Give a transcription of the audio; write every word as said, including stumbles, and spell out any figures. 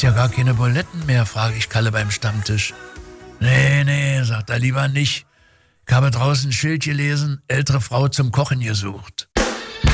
Gibt's ja gar keine Buletten mehr, frage ich Kalle beim Stammtisch. Nee, nee, sagt er, lieber nicht. Ich habe draußen ein Schild gelesen, ältere Frau zum Kochen gesucht.